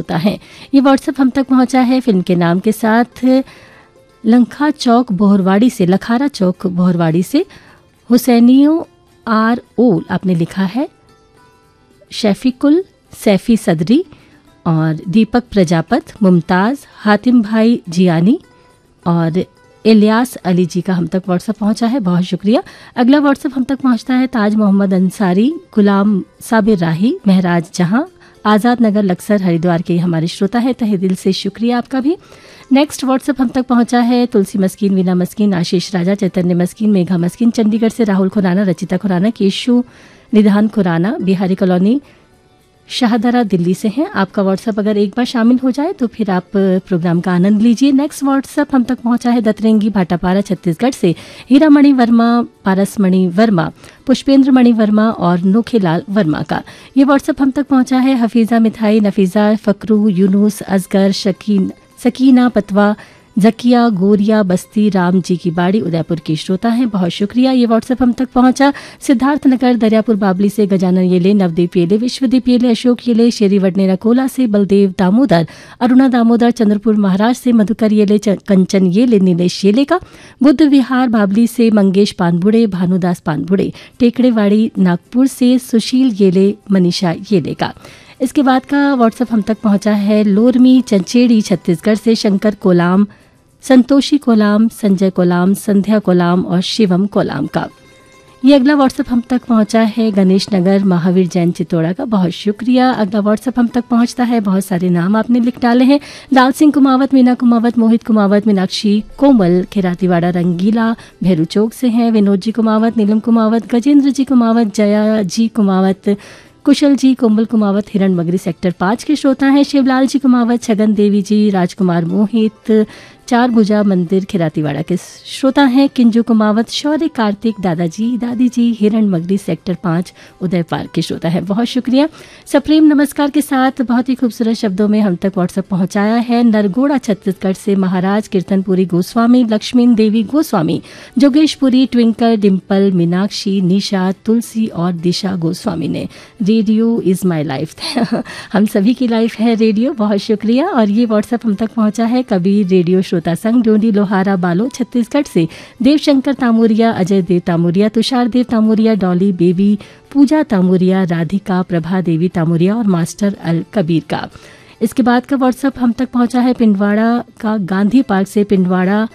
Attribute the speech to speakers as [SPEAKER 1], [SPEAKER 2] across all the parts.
[SPEAKER 1] श्रोता हैं। ये व्हाट्सएप हम तक पहुंचा है फिल्म के नाम के साथ लखा चौक बोहरवाड़ी से, लखारा चौक बोहरवाड़ी से हुसैनियो आर ओल आपने लिखा है, शैफिकुल सैफी सदरी और दीपक प्रजापत, मुमताज़, हातिम भाई जियानी और इलियास अली जी का हम तक व्हाट्सएप पहुंचा है, बहुत शुक्रिया। अगला व्हाट्सएप हम तक पहुंचता है ताज मोहम्मद अंसारी, गुलाम साबिर राही, महराज जहां, आज़ाद नगर लक्सर हरिद्वार के हमारे श्रोता है, तहे दिल से शुक्रिया आपका भी। नेक्स्ट व्हाट्सएप हम तक पहुंचा है तुलसी मस्कीन, वीना मस्कीन, आशीष राजा, चैतन्य मस्कीन, मेघा मस्कीन, चंडीगढ़ से राहुल खुराना, रचिता खुराना, केशु निधान खुराना, बिहारी कॉलोनी शाहदरा दिल्ली से हैं। आपका व्हाट्सएप अगर एक बार शामिल हो जाए तो फिर आप प्रोग्राम का आनंद लीजिए। नेक्स्ट व्हाट्सएप हम तक पहुंचा है दतरेंगी भाटापारा छत्तीसगढ़ से हीरामणि वर्मा, पारसमणि वर्मा, पुष्पेंद्र मणि वर्मा और नोखेलाल वर्मा का। ये व्हाट्सएप हम तक पहुंचा है हफीज़ा मिठाई, नफीज़ा, फकरू, यूनुस, असगर, सकीना पतवा, जकिया, गोरिया, बस्ती, राम जी की बाड़ी, उदयपुर की श्रोता हैं, बहुत शुक्रिया। ये व्हाट्सएप हम तक पहुंचा सिद्धार्थ नगर दरियापुर बाबली से गजानन येले, नवदीप येले, विश्वदीप येले, अशोक येले, शेरी वडनेरा कोला से बलदेव दामोदर, अरुणा दामोदर, चंद्रपुर महाराष्ट्र से मधुकर येले, कंचन येले, नीलेश येले का, बुद्ध विहार बाबली से मंगेश पानबुड़े, भानुदास पानबुड़े, टेकड़ेवाड़ी नागपुर से सुशील येले, मनीषा येले का। इसके बाद का व्हाट्सएप हम तक पहुंचा है लोरमी चंचेड़ी छत्तीसगढ़ से शंकर कोलाम, संतोषी कोलाम, संजय कोलाम, संध्या कोलाम और शिवम कोलाम का। ये अगला व्हाट्सएप हम तक पहुंचा है गणेश नगर महावीर जैन चितौड़ा का, बहुत शुक्रिया। अगला व्हाट्सएप हम तक पहुंचता है, बहुत सारे नाम आपने लिख डाले हैं, लाल सिंह कुमावत, मीना कुमावत, मोहित कुमावत, मीनाक्षी कोमल, खिरातीवाड़ा रंगीला भेरू चौक से हैं, विनोद जी कुमावत, नीलम कुमावत, गजेंद्र जी कुमावत, जया जी कुमावत, कुशल जी, कोमल कुमावत हिरण मगरी सेक्टर 5 के श्रोता हैं, शिवलाल जी कुमावत, छगन देवी जी, राजकुमार मोहित, चार भुजा मंदिर खिरातीवाड़ा के श्रोता हैं, किंजू कुमावत, शौर्य कार्तिक, दादाजी दादी जी, हिरण मगरी सेक्टर 5 उदय पार्क के श्रोता है, बहुत शुक्रिया। सप्रेम नमस्कार के साथ बहुत ही खूबसूरत शब्दों में हम तक व्हाट्सएप पहुंचाया है नरगोड़ा छत्तीसगढ़ से महाराज कीर्तनपुरी गोस्वामी, लक्ष्मीन देवी गोस्वामी, जोगेशपुरी, ट्विंकल, डिम्पल, मीनाक्षी, निशा, तुलसी और दिशा गोस्वामी ने। रेडियो इज माई लाइफ हम सभी की लाइफ है रेडियो, बहुत शुक्रिया। और ये व्हाट्सएप हम तक पहुंचा है कबीर रेडियो श्रोता संघ डोंडी लोहारा बालो छत्तीसगढ़ से देवशंकर तामोरिया, अजय देव तामोरिया, तुषार देव तामोरिया, डॉली बेबी, पूजा तामोरिया, राधिका, प्रभा देवी तामोरिया और मास्टर अल कबीर का। इसके बाद का व्हाट्सएप हम तक पहुंचा है पिंडवाड़ा का गांधी पार्क से पिंडवाड़ा।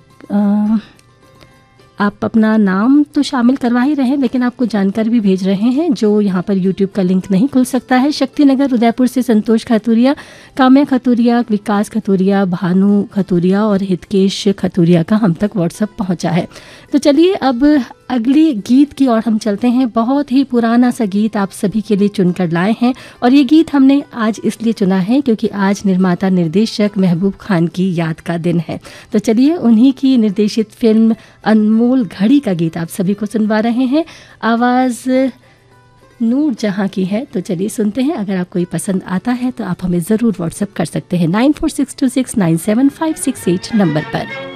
[SPEAKER 1] आप अपना नाम तो शामिल करवा ही रहे हैं लेकिन आपको जानकारी भी भेज रहे हैं जो यहाँ पर यूट्यूब का लिंक नहीं खुल सकता है। शक्तिनगर उदयपुर से संतोष खतूरिया, काम्या खतूरिया, विकास खतूरिया, भानु खतूरिया और हितकेश खतूरिया का हम तक व्हाट्सएप पहुँचा है। तो चलिए अब अगली गीत की ओर हम चलते हैं। बहुत ही पुराना सा गीत आप सभी के लिए चुनकर लाए हैं और ये गीत हमने आज इसलिए चुना है क्योंकि आज निर्माता निर्देशक महबूब खान की याद का दिन है। तो चलिए उन्हीं की निर्देशित फिल्म अनमोल घड़ी का गीत आप सभी को सुनवा रहे हैं। आवाज़ नूर जहां की है, तो चलिए सुनते हैं। अगर आपको ये पसंद आता है तो आप हमें ज़रूर व्हाट्सएप कर सकते हैं 9462697568 नंबर पर।